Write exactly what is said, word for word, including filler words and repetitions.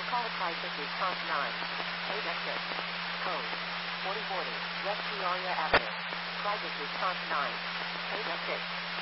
Call crisis response nine. eight exit. Code forty forty. West Peoria Avenue. Crisis response nine. eight exit.